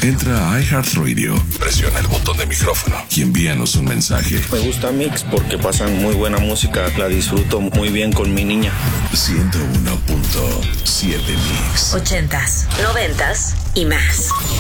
Entra a iHeartRadio, presiona el botón de micrófono y envíanos un mensaje. Me gusta Mix porque pasan muy buena música, la disfruto muy bien con mi niña. 101.7 Mix. 80s, 90s y más.